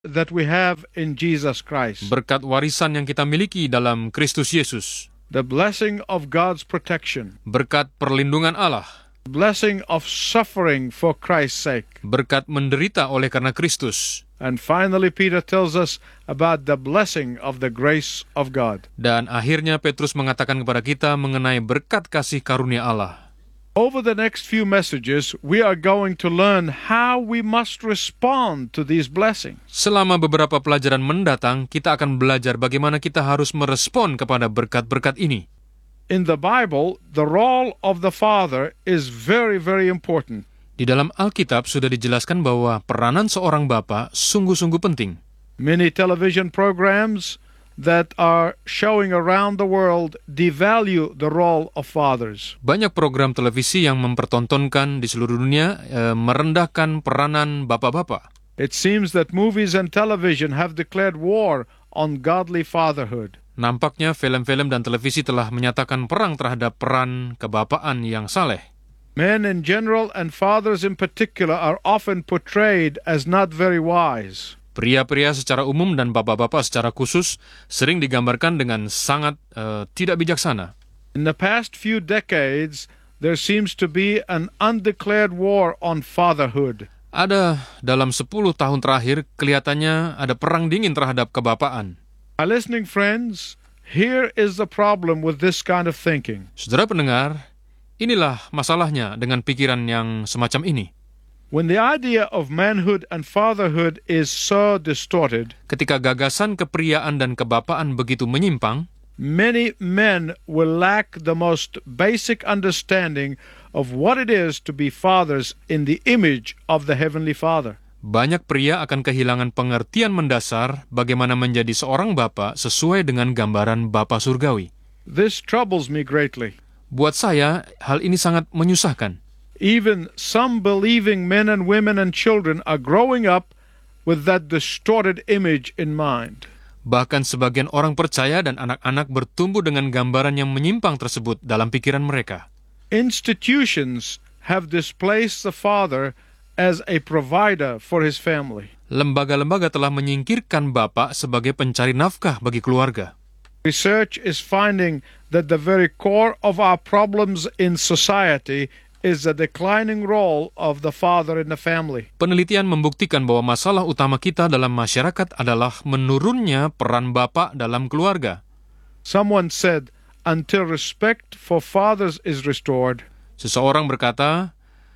that we have in Jesus Christ. Berkat warisan yang kita miliki dalam Kristus Yesus. The blessing of God's protection. Berkat perlindungan Allah. Blessing of suffering for Christ's sake. Berkat menderita oleh karena Kristus. And finally, Peter tells us about the blessing of the grace of God. Dan akhirnya Petrus mengatakan kepada kita mengenai berkat kasih karunia Allah. Over the next few messages, we are going to learn how we must respond to these blessings. Selama beberapa pelajaran mendatang, kita akan belajar bagaimana kita harus merespon kepada berkat-berkat ini. In the Bible, the role of the Father is very, very important. Di dalam Alkitab sudah dijelaskan bahwa peranan seorang bapa sungguh-sungguh penting. Many television programs that are showing around the world devalue the role of fathers. Banyak program televisi yang mempertontonkan di seluruh dunia merendahkan peranan bapak-bapak. It seems that movies and television have declared war on godly fatherhood. Nampaknya film-film dan televisi telah menyatakan perang terhadap peran kebapaan yang saleh. Men in general and fathers in particular are often portrayed as not very wise. Pria-pria secara umum dan bapak-bapak secara khusus sering digambarkan dengan sangat tidak bijaksana. In the past few decades, there seems to be an undeclared war on fatherhood. Ada dalam 10 tahun terakhir kelihatannya ada perang dingin terhadap kebapaan. My listening friends, here is the problem with this kind of thinking. Saudara pendengar, inilah masalahnya dengan pikiran yang semacam ini. When the idea of manhood and fatherhood is so distorted, Ketika gagasan kepriaan dan kebapaan begitu menyimpang, many men will lack the most basic understanding of what it is to be fathers in the image of the Heavenly Father. banyak pria akan kehilangan pengertian mendasar bagaimana menjadi seorang bapa sesuai dengan gambaran Bapa surgawi. This troubles me greatly. Buat saya, hal ini sangat menyusahkan. Even some believing men and women and children are growing up with that distorted image in mind. Bahkan sebagian orang percaya dan anak-anak bertumbuh dengan gambaran yang menyimpang tersebut dalam pikiran mereka. Institutions have displaced the father as a provider for his family. Lembaga-lembaga telah menyingkirkan bapak sebagai pencari nafkah bagi keluarga. Research is finding that the very core of our problems in society is the declining role of the father in the family. Penelitian membuktikan bahwa masalah utama kita dalam masyarakat adalah menurunnya peran bapak dalam keluarga. Someone said, until respect for fathers is restored, Seseorang berkata,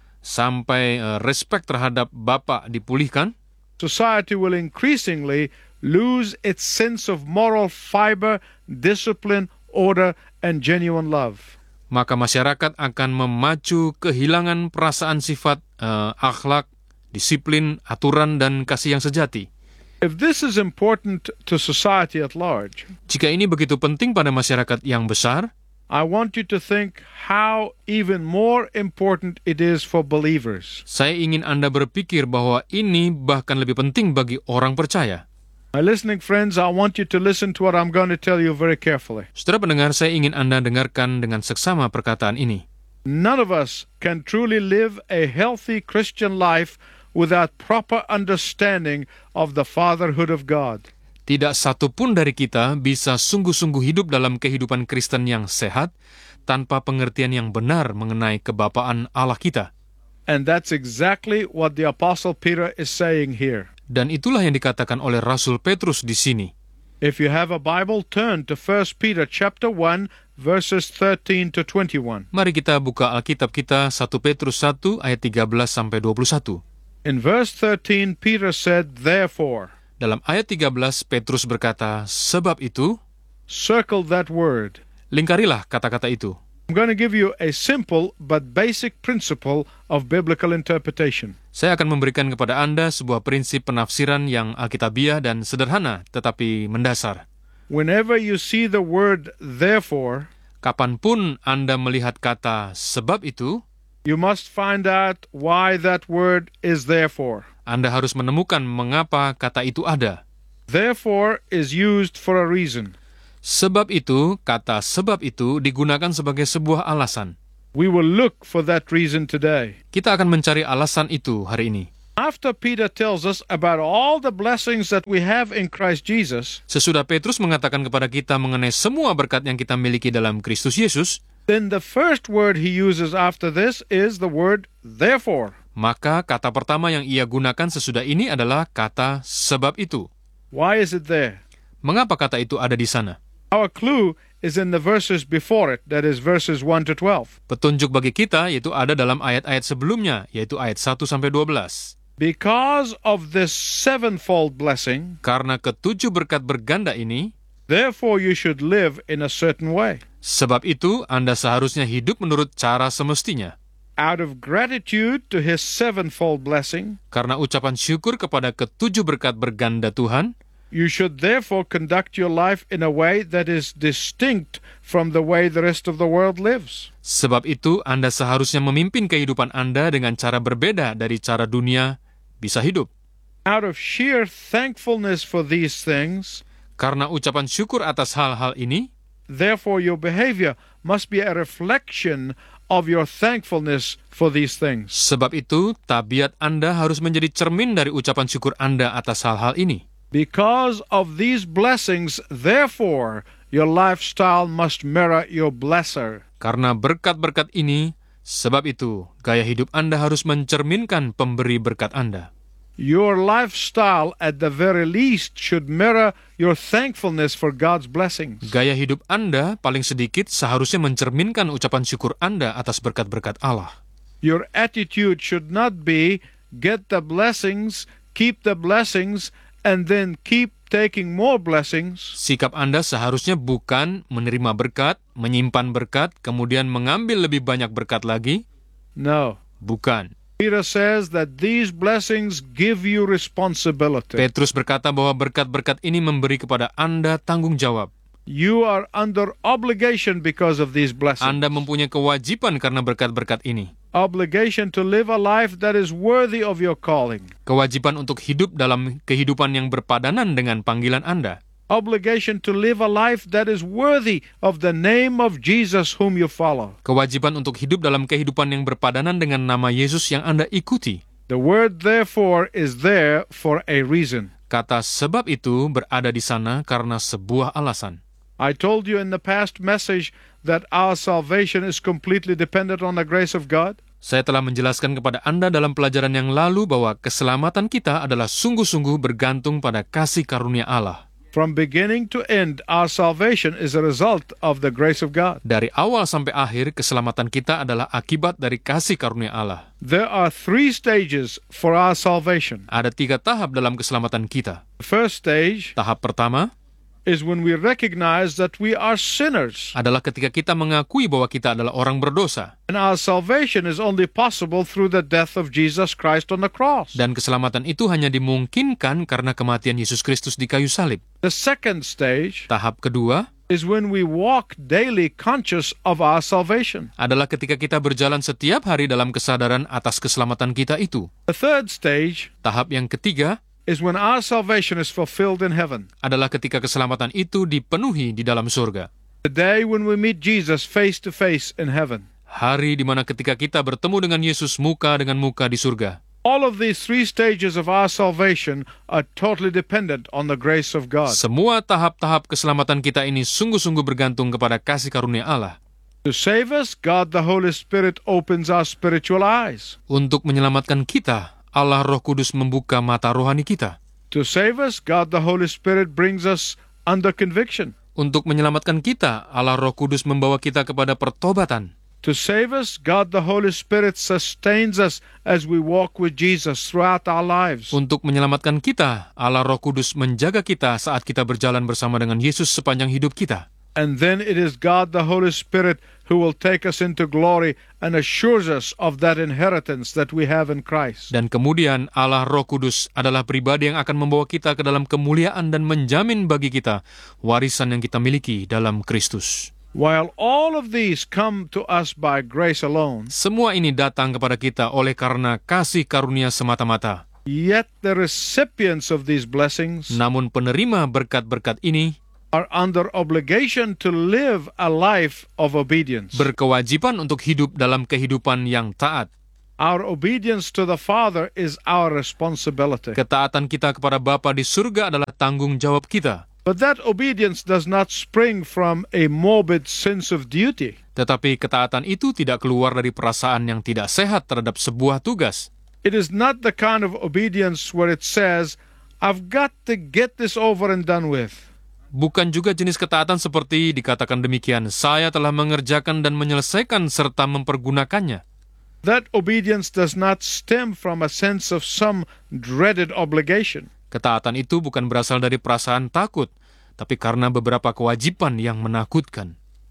sampai respek terhadap bapak dipulihkan, society will increasingly lose its sense of moral fiber, discipline, order, and genuine love. maka masyarakat akan memacu kehilangan perasaan sifat akhlak, disiplin, aturan, dan kasih yang sejati. If this is important to society at large, Jika ini begitu penting pada masyarakat yang besar, I want you to think how even more important it is for believers. saya ingin Anda berpikir bahwa ini bahkan lebih penting bagi orang percaya. My listening friends, I want you to listen to what I'm going to tell you very carefully. Saudara pendengar, saya ingin Anda dengarkan dengan seksama perkataan ini. None of us can truly live a healthy Christian life without proper understanding of the fatherhood of God. Tidak satu pun dari kita bisa sungguh-sungguh hidup dalam kehidupan Kristen yang sehat tanpa pengertian yang benar mengenai kebapaan Allah kita. And that's exactly what the Apostle Peter is saying here. Dan itulah yang dikatakan oleh Rasul Petrus di sini. If you have a Bible, turn to 1 Peter chapter 1, verses 13 to 21. Mari kita buka Alkitab kita 1 Petrus 1 ayat 13 sampai 21. In verse 13, Peter said, therefore, Dalam ayat 13 Petrus berkata, sebab itu, circle that word. lingkarilah kata-kata itu. I'm going to give you a simple but basic principle of biblical interpretation. Saya akan memberikan kepada Anda sebuah prinsip penafsiran yang alkitabiah dan sederhana tetapi mendasar. Whenever you see the word therefore, Kapanpun Anda melihat kata sebab itu, you must find out why that word is therefore. Anda harus menemukan mengapa kata itu ada. Therefore is used for a reason. Sebab itu, kata sebab itu digunakan sebagai sebuah alasan. We will look for that reason today. Kita akan mencari alasan itu hari ini. After Peter tells us about all the blessings that we have in Christ Jesus, Sesudah Petrus mengatakan kepada kita mengenai semua berkat yang kita miliki dalam Kristus Yesus, then the first word he uses after this is the word therefore. maka kata pertama yang ia gunakan sesudah ini adalah kata sebab itu. Why is it there? Mengapa kata itu ada di sana? Our clue is in the verses before it, that is verses 1 to 12. Petunjuk bagi kita yaitu ada dalam ayat-ayat sebelumnya, yaitu ayat 1-12. Because of this sevenfold blessing, Karena ketujuh berkat berganda ini, therefore you should live in a certain way. sebab itu Anda seharusnya hidup menurut cara semestinya. Out of gratitude to his sevenfold blessing, Karena ucapan syukur kepada ketujuh berkat berganda Tuhan, you should therefore conduct your life in a way that is distinct from the way the rest of the world lives. sebab itu Anda seharusnya memimpin kehidupan Anda dengan cara berbeda dari cara dunia bisa hidup. Out of sheer thankfulness for these things, Karena ucapan syukur atas hal-hal ini, therefore your behavior must be a reflection of your thankfulness for these things. sebab itu tabiat Anda harus menjadi cermin dari ucapan syukur Anda atas hal-hal ini. Because of these blessings, therefore your lifestyle must mirror your blesser. Karena berkat-berkat ini, sebab itu gaya hidup Anda harus mencerminkan pemberi berkat Anda. Your lifestyle at the very least should mirror your thankfulness for God's blessings. Gaya hidup Anda paling sedikit seharusnya mencerminkan ucapan syukur Anda atas berkat-berkat Allah. Your attitude should not be get the blessings, keep the blessings, and then keep taking more blessings. Sikap Anda seharusnya bukan menerima berkat, menyimpan berkat, kemudian mengambil lebih banyak berkat lagi. No. Bukan. Peter says that these blessings give you responsibility. Petrus berkata bahwa berkat-berkat ini memberi kepada Anda tanggung jawab. You are under obligation because of these blessings. Anda mempunyai kewajiban karena berkat-berkat ini. Obligation to live a life that is worthy of your calling. Kewajiban untuk hidup dalam kehidupan yang berpadanan dengan panggilan Anda. Obligation to live a life that is worthy of the name of Jesus whom you follow. Kewajiban untuk hidup dalam kehidupan yang berpadanan dengan nama Yesus yang Anda ikuti. The word therefore is there for a reason. Kata sebab itu berada di sana karena sebuah alasan. I told you in the past message that our salvation is completely dependent on the grace of God. Saya telah menjelaskan kepada Anda dalam pelajaran yang lalu bahwa keselamatan kita adalah sungguh-sungguh bergantung pada kasih karunia Allah. From beginning to end, our salvation is a result of the grace of God. Dari awal sampai akhir, keselamatan kita adalah akibat dari kasih karunia Allah. There are 3 stages for our salvation. Ada 3 tahap dalam keselamatan kita. The first stage Tahap pertama is when we recognize that we are sinners. adalah ketika kita mengakui bahwa kita adalah orang berdosa. And our salvation is only possible through the death of Jesus Christ on the cross. Dan keselamatan itu hanya dimungkinkan karena kematian Yesus Kristus di kayu salib. The second stage Tahap kedua is when we walk daily conscious of our salvation. adalah ketika kita berjalan setiap hari dalam kesadaran atas keselamatan kita itu. The third stage Tahap yang ketiga is when our salvation is fulfilled in heaven. adalah ketika keselamatan itu dipenuhi di dalam surga. The day when we meet Jesus face to face in heaven. Hari di mana ketika kita bertemu dengan Yesus muka dengan muka di surga. All of these 3 stages of our salvation are totally dependent on the grace of God. Semua tahap-tahap keselamatan kita ini sungguh-sungguh bergantung kepada kasih karunia Allah. To save us, God the Holy Spirit opens our spiritual eyes. Untuk menyelamatkan kita, Allah Roh Kudus membuka mata rohani kita. To save us, God the Holy Spirit brings us under conviction. Untuk menyelamatkan kita, Allah Roh Kudus membawa kita kepada pertobatan. To save us, God the Holy Spirit sustains us as we walk with Jesus throughout our lives. Untuk menyelamatkan kita, Allah Roh Kudus menjaga kita saat kita berjalan bersama dengan Yesus sepanjang hidup kita. And then it is God the Holy Spirit who will take us into glory and assures us of that inheritance that we have in Christ. Dan kemudian Allah Roh Kudus adalah pribadi yang akan membawa kita ke dalam kemuliaan dan menjamin bagi kita warisan yang kita miliki dalam Kristus. While all of these come to us by grace alone, Semua ini datang kepada kita oleh karena kasih karunia semata-mata. yet the recipients of these blessings Namun penerima berkat-berkat ini are under obligation to live a life of obedience. berkewajiban untuk hidup dalam kehidupan yang taat. Our obedience to the Father is our responsibility. Ketaatan kita kepada Bapa di surga adalah tanggung jawab kita. But that obedience does not spring from a morbid sense of duty. Tetapi ketaatan itu tidak keluar dari perasaan yang tidak sehat terhadap sebuah tugas. It is not the kind of obedience where it says, I've got to get this over and done with. Bukan juga jenis ketaatan seperti dikatakan demikian, saya telah mengerjakan dan menyelesaikan serta mempergunakannya. That obedience does not stem from a sense of some dreaded obligation. Ketaatan itu bukan berasal dari perasaan takut, tapi karena beberapa kewajiban yang menakutkan.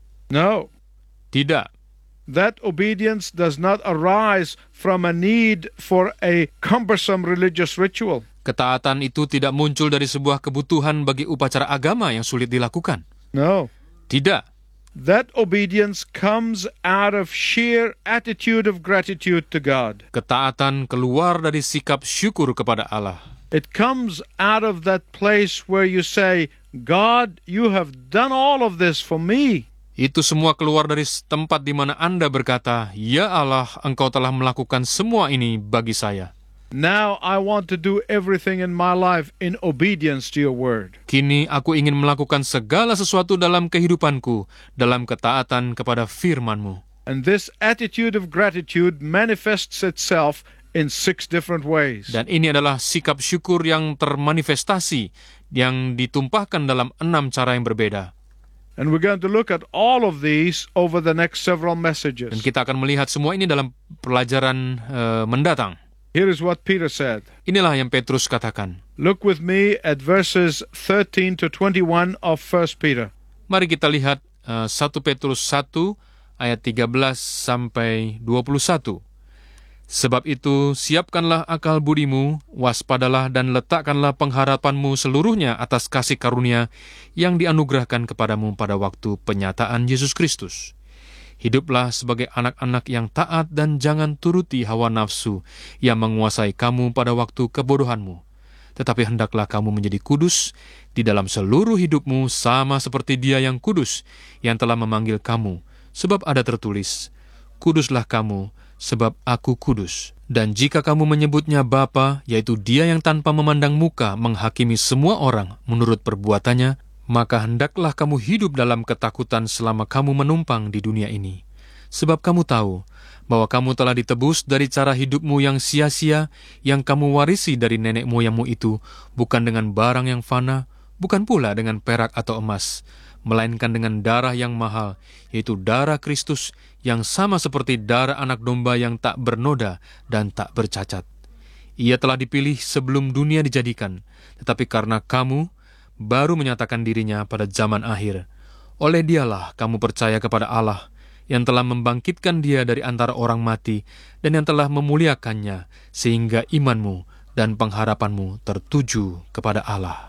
No, Tidak. that obedience does not arise from a need for a cumbersome religious ritual. Ketaatan itu tidak muncul dari sebuah kebutuhan bagi upacara agama yang sulit dilakukan. No, Tidak. that obedience comes out of sheer attitude of gratitude to God. Ketaatan keluar dari sikap syukur kepada Allah. It comes out of that place where you say, God, you have done all of this for me. Itu semua keluar dari tempat di mana Anda berkata, Ya Allah, Engkau telah melakukan semua ini bagi saya. Now I want to do everything in my life in obedience to your word. Kini aku ingin melakukan segala sesuatu dalam kehidupanku, dalam ketaatan kepada firman-Mu. And this attitude of gratitude manifests itself in 6 different ways. Dan ini adalah sikap syukur yang termanifestasi, yang ditumpahkan dalam 6 cara yang berbeda. And we're going to look at all of these over the next several Dan messages. kita akan melihat semua ini dalam pelajaran mendatang. Here is what Peter said. Inilah yang Petrus katakan. Look with me at verses 13 to 21 of 1 Peter. Mari kita lihat 1 Petrus 1 ayat 13 sampai 21. Sebab itu, siapkanlah akal budimu, waspadalah dan letakkanlah pengharapanmu seluruhnya atas kasih karunia yang dianugerahkan kepadamu pada waktu penyataan Yesus Kristus. Hiduplah sebagai anak-anak yang taat dan jangan turuti hawa nafsu yang menguasai kamu pada waktu kebodohanmu. Tetapi hendaklah kamu menjadi kudus di dalam seluruh hidupmu sama seperti Dia yang kudus yang telah memanggil kamu. Sebab ada tertulis, Kuduslah kamu, sebab aku kudus. Dan jika kamu menyebutnya Bapa, yaitu Dia yang tanpa memandang muka menghakimi semua orang menurut perbuatannya, maka hendaklah kamu hidup dalam ketakutan selama kamu menumpang di dunia ini. Sebab kamu tahu bahwa kamu telah ditebus dari cara hidupmu yang sia-sia, yang kamu warisi dari nenek moyangmu itu, bukan dengan barang yang fana, bukan pula dengan perak atau emas, melainkan dengan darah yang mahal, yaitu darah Kristus, yang sama seperti darah anak domba yang tak bernoda dan tak bercacat. Ia telah dipilih sebelum dunia dijadikan, tetapi karena kamu baru menyatakan dirinya pada zaman akhir. Oleh Dialah kamu percaya kepada Allah, yang telah membangkitkan Dia dari antara orang mati, dan yang telah memuliakannya, sehingga imanmu dan pengharapanmu tertuju kepada Allah.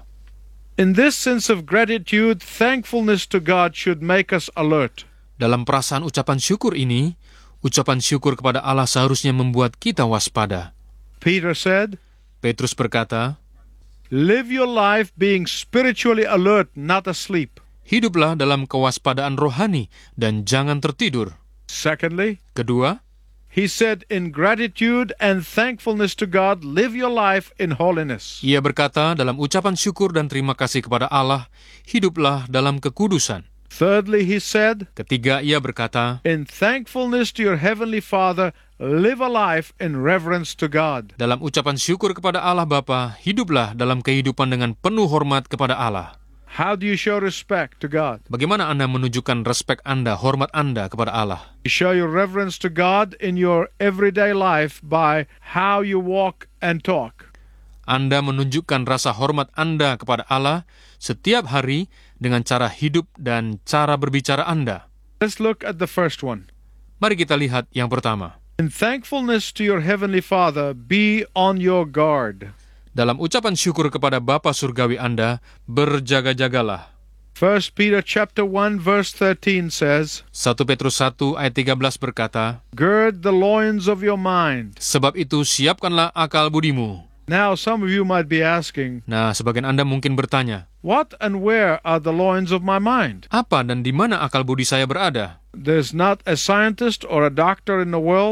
In this sense of gratitude, thankfulness to God should make us alert. Dalam perasaan ucapan syukur ini, ucapan syukur kepada Allah seharusnya membuat kita waspada. Peter said, Petrus berkata, live your life being spiritually alert, not asleep. Hiduplah dalam kewaspadaan rohani dan jangan tertidur. Secondly, Kedua, he said, in gratitude and thankfulness to God, live your life in holiness. ia berkata dalam ucapan syukur dan terima kasih kepada Allah, hiduplah dalam kekudusan. Thirdly, he said, Ketiga, ia berkata, in thankfulness to your heavenly Father, live a life in reverence to God. dalam ucapan syukur kepada Allah Bapa, hiduplah dalam kehidupan dengan penuh hormat kepada Allah. How do you show respect to God? Bagaimana Anda menunjukkan respek Anda, hormat Anda kepada Allah? You show your reverence to God in your everyday life by how you walk and talk. Anda menunjukkan rasa hormat Anda kepada Allah setiap hari dengan cara hidup dan cara berbicara Anda. Let's look at the first one. Mari kita lihat yang pertama. In thankfulness to your heavenly Father, be on your guard. Dalam ucapan syukur kepada Bapa Surgawi Anda, berjaga-jagalah. 1 Peter chapter 1 verse 13 says, 1 Petrus 1 ayat 13 berkata, gird the loins of your mind. Sebab itu siapkanlah akal budimu. Now some of you might be asking, Nah, sebagian Anda mungkin bertanya, what and where are the loins of my mind? apa dan di mana akal budi saya berada? There's not a scientist or a doctor in the world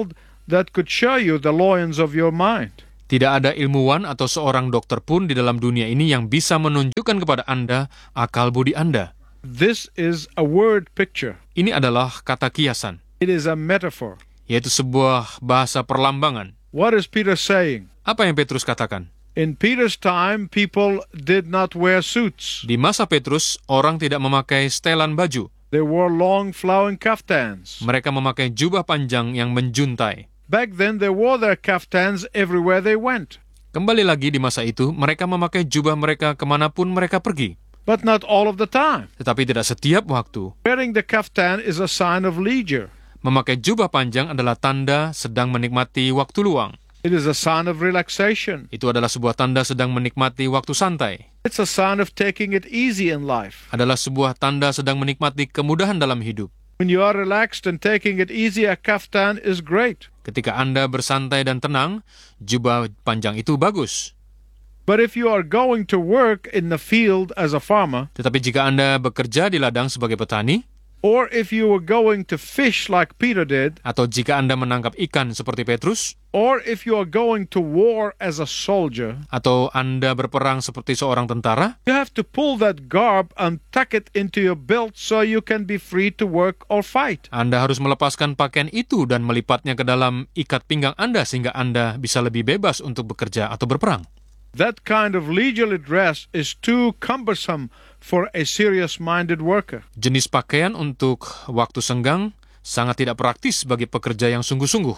that could show you the loins of your mind. Tidak ada ilmuwan atau seorang dokter pun di dalam dunia ini yang bisa menunjukkan kepada Anda akal budi Anda. This is a word picture. Ini adalah kata kiasan, It is a metaphor. yaitu sebuah bahasa perlambangan. What is Peter saying? Apa yang Petrus katakan? In Peter's time, people did not wear suits. Di masa Petrus, orang tidak memakai setelan baju. They wore long flowing kaftans. Mereka memakai jubah panjang yang menjuntai. Back then, they wore their kaftans everywhere they went. Kembali lagi di masa itu, mereka memakai jubah mereka kemanapun mereka pergi. But not all of the time. Tetapi tidak setiap waktu. Wearing the kaftan is a sign of leisure. Memakai jubah panjang adalah tanda sedang menikmati waktu luang. It is a sign of relaxation. Itu adalah sebuah tanda sedang menikmati waktu santai. It's a sign of taking it easy in life. Adalah sebuah tanda sedang menikmati kemudahan dalam hidup. When you are relaxed and taking it easy, a kaftan is great. Ketika Anda bersantai dan tenang, jubah panjang itu bagus. But if you are going to work in the field as a farmer, Tetapi jika Anda bekerja di ladang sebagai petani, or if you were going to fish like Peter did, atau jika Anda menangkap ikan seperti Petrus, or if you are going to war as a soldier, atau Anda berperang seperti seorang tentara, you have to pull that garb and tuck it into your belt so you can be free to work or fight. Anda harus melepaskan pakaian itu dan melipatnya ke dalam ikat pinggang Anda sehingga Anda bisa lebih bebas untuk bekerja atau berperang. That kind of leisurely dress is too cumbersome for a serious-minded worker. Jenis pakaian untuk waktu senggang sangat tidak praktis bagi pekerja yang sungguh-sungguh,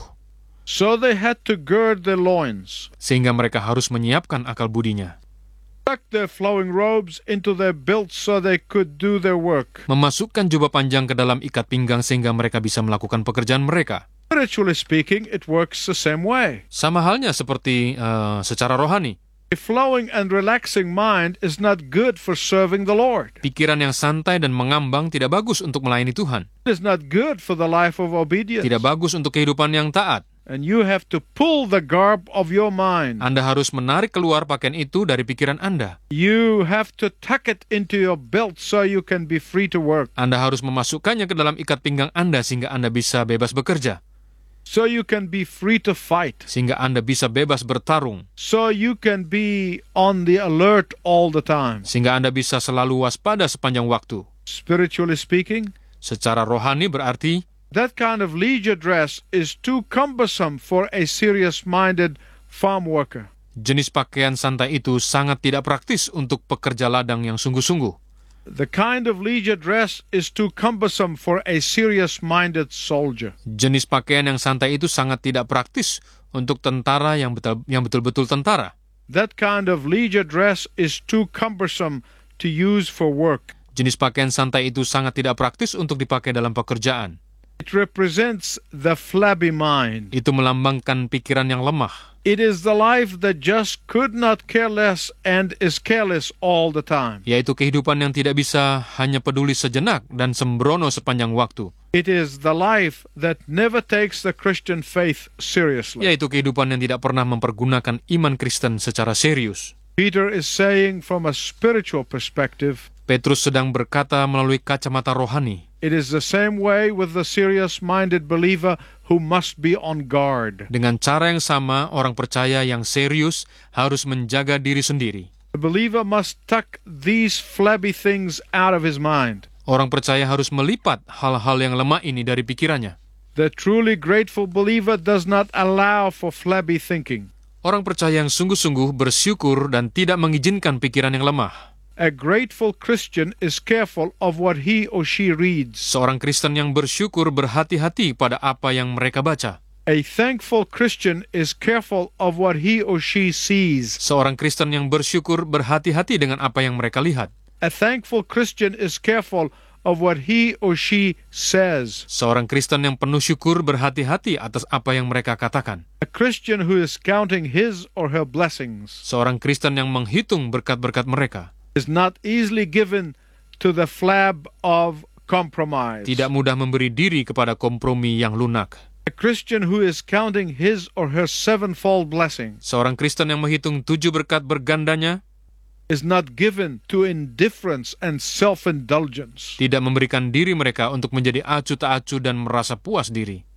So they had to gird their loins, sehingga mereka harus menyiapkan akal budinya, tuck their flowing robes into their belts so they could do their work. memasukkan jubah panjang ke dalam ikat pinggang sehingga mereka bisa melakukan pekerjaan mereka. Spiritually speaking, it works the same way. Sama halnya seperti secara rohani. A flowing and relaxing mind is not good for serving the Lord. Pikiran yang santai dan mengambang tidak bagus untuk melayani Tuhan. It is not good for the life of obedience. Tidak bagus untuk kehidupan yang taat. And you have to pull the garb of your mind. Anda harus menarik keluar pakaian itu dari pikiran Anda. You have to tuck it into your belt so you can be free to work. Anda harus memasukkannya ke dalam ikat pinggang Anda sehingga Anda bisa bebas bekerja. So you can be free to fight. Sehingga Anda bisa bebas bertarung. So you can be on the alert all the time. Sehingga Anda bisa selalu waspada sepanjang waktu. Spiritually speaking, Secara rohani berarti that kind of leisure dress is too cumbersome for a serious-minded farm worker. jenis pakaian santai itu sangat tidak praktis untuk pekerja ladang yang sungguh-sungguh. The kind of leisure dress is too cumbersome for a serious-minded soldier. Jenis pakaian yang santai itu sangat tidak praktis untuk tentara yang betul-betul tentara. That kind of leisure dress is too cumbersome to use for work. Jenis pakaian santai itu sangat tidak praktis untuk dipakai dalam pekerjaan. It represents the flabby mind. Itu melambangkan pikiran yang lemah. It is the life that just could not care less and is careless all the time. Yaitu kehidupan yang tidak bisa hanya peduli sejenak dan sembrono sepanjang waktu. It is the life that never takes the Christian faith seriously. Yaitu kehidupan yang tidak pernah mempergunakan iman Kristen secara serius. Peter is saying from a spiritual perspective, Petrus sedang berkata melalui kacamata rohani. it is the same way with the serious-minded believer who must be on guard. Dengan cara yang sama, orang percaya yang serius harus menjaga diri sendiri. The believer must tuck these flabby things out of his mind. Orang percaya harus melipat hal-hal yang lemah ini dari pikirannya. The truly grateful believer does not allow for flabby thinking. Orang percaya yang sungguh-sungguh bersyukur dan tidak mengizinkan pikiran yang lemah. A grateful Christian is careful of what he or she reads. Seorang Kristen yang bersyukur berhati-hati pada apa yang mereka baca. A thankful Christian is careful of what he or she sees. Seorang Kristen yang bersyukur berhati-hati dengan apa yang mereka lihat. A thankful Christian is careful of what he or she says. Seorang Kristen yang penuh syukur berhati-hati atas apa yang mereka katakan. A Christian who is counting his or her blessings Seorang Kristen yang menghitung berkat-berkat mereka. is not easily given to the flab of compromise. Tidak mudah memberi diri kepada kompromi yang lunak. A Christian who is counting his or her sevenfold blessing Seorang Kristen yang menghitung 7 berkat bergandanya is not given to indifference and self-indulgence. tidak memberikan diri mereka untuk menjadi acuh tak acuh dan merasa puas diri.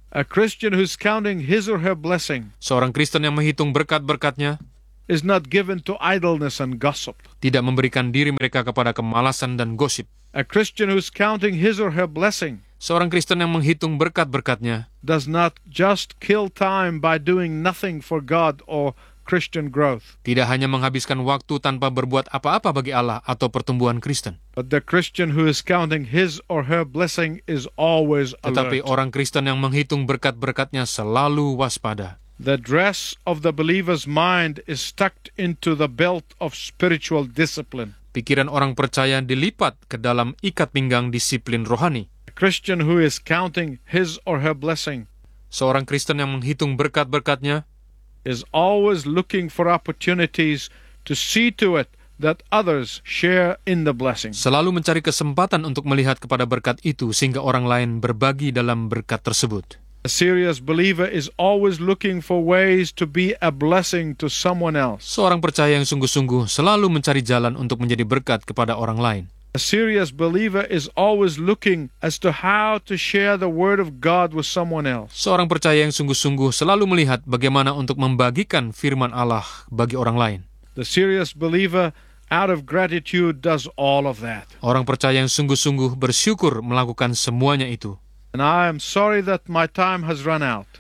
A Christian who's counting his or her blessing Seorang Kristen yang menghitung berkat-berkatnya is not given to idleness and gossip. tidak memberikan diri mereka kepada kemalasan dan gosip. A Christian who's counting his or her blessing Seorang Kristen yang menghitung berkat-berkatnya does not just kill time by doing nothing for God or Christian growth, tidak hanya menghabiskan waktu tanpa berbuat apa-apa bagi Allah atau pertumbuhan Kristen. but the Christian who is counting his or her blessing is always Tetapi alert. orang Kristen yang menghitung berkat-berkatnya selalu waspada. The dress of the believer's mind is tucked into the belt of spiritual discipline. Pikiran orang percaya dilipat ke dalam ikat pinggang disiplin rohani. A Christian who is counting his or her blessing Seorang Kristen yang menghitung berkat-berkatnya is always looking for opportunities to see to it that others share in the blessing. selalu mencari kesempatan untuk melihat kepada berkat itu sehingga orang lain berbagi dalam berkat tersebut. A serious believer is always looking for ways to be a blessing to someone else. Seorang percaya yang sungguh-sungguh selalu mencari jalan untuk menjadi berkat kepada orang lain. A serious believer is always looking as to how to share the word of God with someone else. Seorang percaya yang sungguh-sungguh selalu melihat bagaimana untuk membagikan firman Allah bagi orang lain. The serious believer, out of gratitude, does all of that. Orang percaya yang sungguh-sungguh bersyukur melakukan semuanya itu. And I am sorry that my time has run out.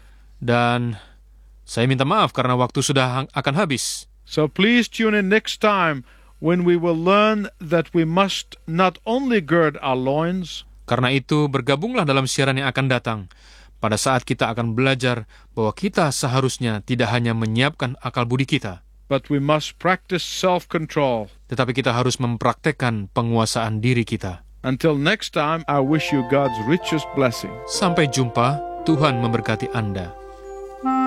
Dan saya minta maaf karena waktu sudah akan habis. So please tune in next time when we will learn that we must not only gird our loins, Karena itu bergabunglah dalam siaran yang akan datang. Pada saat kita akan belajar bahwa kita seharusnya tidak hanya menyiapkan akal budi kita, but we must practice self-control. tetapi kita harus mempraktekkan penguasaan diri kita. Until next time, I wish you God's richest blessing. Sampai jumpa, Tuhan memberkati Anda.